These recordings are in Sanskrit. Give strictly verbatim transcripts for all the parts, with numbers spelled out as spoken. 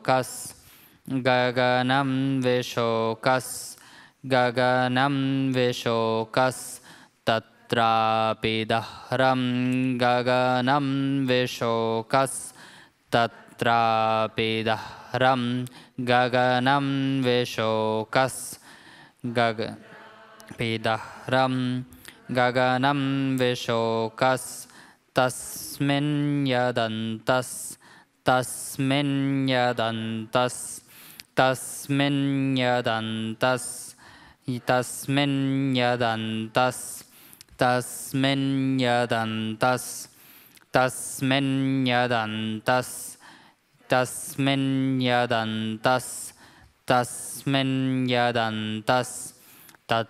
Vishokas Gaganam Vishokas Gaganam Vishokas Tatrapi Dahram Gaganam Vishokas Tatrapi Dahram Gaganam Vishokas Gaganam Dahram Gaganam Vishokas Tasmin Yadantas Tasmin Yadantas Tasmin Yadantas Tasmin Yadantas Tasmin Yadantas Tasmin Yadantas Tasmin Yadantas Tasmin Yadantas Tat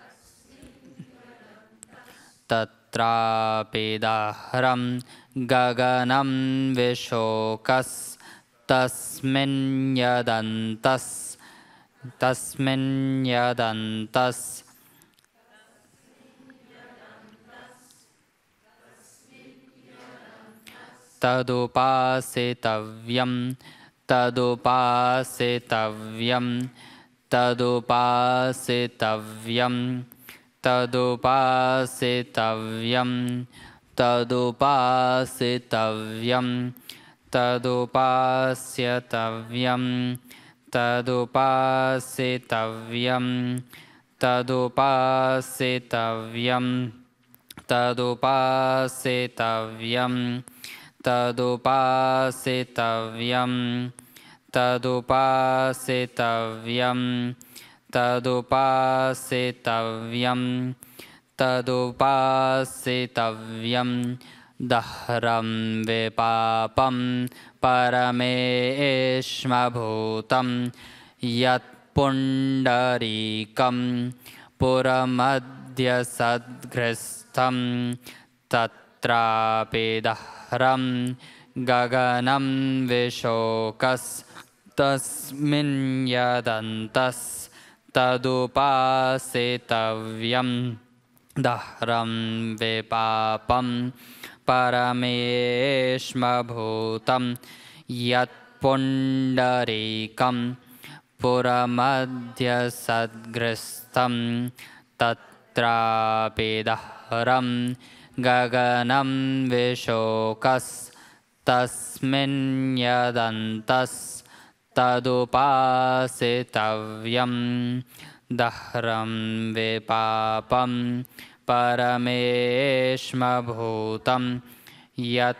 Tatrapi Dahram Gaganam Vishokas Tasmin Yadantas Tasmin Yadantas Tadupasitavyam Tadupasitavyam Tadupasitavyam Tadupasitavyam Tadupasitavyam Tadupasitavyam Tadupasitavyam Tadupasitavyam Tadupasitavyam Tadupasitavyam Tadupasitavyam Tadupasitavyam Tadupasitavyam Dahram Vipapam Parameshma Bhutam Yat Pundarikam Puramadhya Sadghristam Tatrapi Dahram Gaganam Vishokas Tasmin Yadantas Tadupasitavyam Dahram Vipapam Parameshma Bhutam Yat Pundarikam Puramadhya Sadghristam Tatrapi Dahram Gaganam Vishokas Tasmin Yadantas Tadupasitavyam Dahram Vipapam Parameshma Bhutam Yat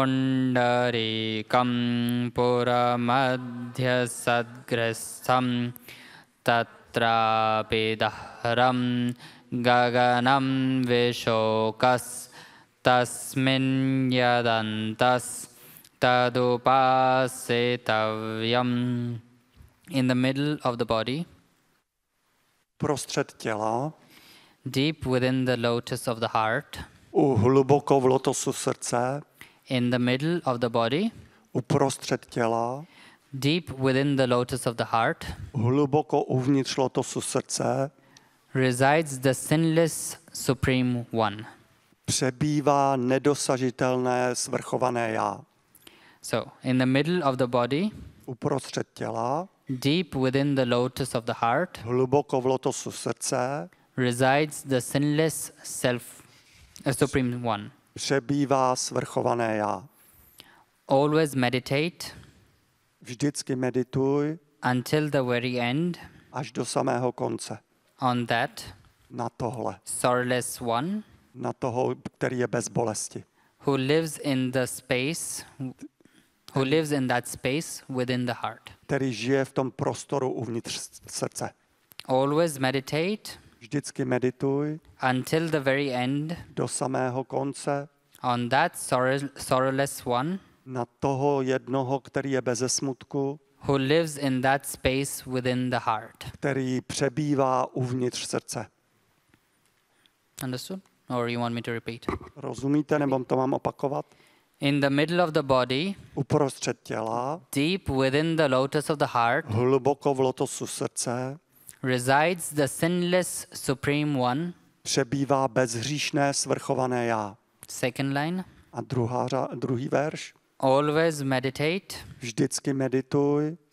Pundarikam Puramadhya Sadghristam Tatrapi Dahram Gaganam Vishokas Tasmin Yadantas Tadupasitavyam. In the middle of the body, Prostřed těla, deep within the lotus of the heart, u hluboko v lotosu srdce, in the middle of the body, uprostřed těla, deep within the lotus of the heart, hluboko uvnitř lotosu srdce, resides the sinless Supreme One. přebývá nedosažitelné svrchované já. So, in the middle of the body, Uprostřed těla, deep within the lotus of the heart, hluboko v lotosu srdce, resides the sinless self, a Supreme One. přebývá svrchované já. Always meditate Vždycky medituj until the very end až do samého konce. on that Na tohle. sorrowless one Na toho, který je bez bolesti. who lives in the space, who lives in that space within the heart. Který žije v tom prostoru uvnitř srdce. Always meditate Vždycky medituj until the very end do samého konce on that sorrow, sorrowless one na toho jednoho, který je beze smutku, who lives in that space within the heart. který přebývá uvnitř srdce. Understood? Or you want me to repeat? Rozumíte, nebo to mám opakovat? In the middle of the body, Uprostřed těla, deep within the lotus of the heart, hluboko v lotosu srdce, resides the sinless Supreme One. přebývá bezhříšné svrchované já. Second line. A druhá, druhý verš. Always meditate Vždycky medituj